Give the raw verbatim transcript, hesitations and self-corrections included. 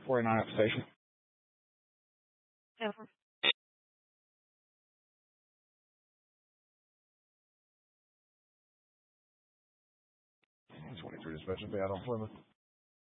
forty-nine up station. Over. twenty-three dispatcher, bad on Plymouth.